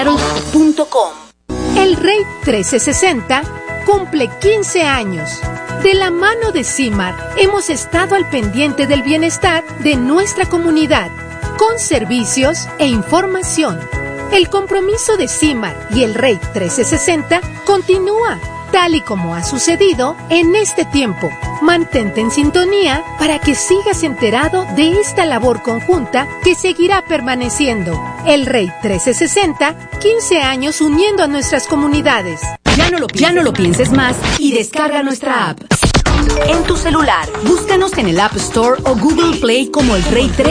El Rey 1360 cumple 15 años. De la mano de CIMAR hemos estado al pendiente del bienestar de nuestra comunidad, con servicios e información. El compromiso de CIMAR y el Rey 1360 continúa, tal y como ha sucedido en este tiempo. Mantente en sintonía para que sigas enterado de esta labor conjunta que seguirá permaneciendo. El Rey 1360, 15 años uniendo a nuestras comunidades. Ya no lo pienses más y descarga nuestra app. En tu celular, búscanos en el App Store o Google Play como el Rey 1360.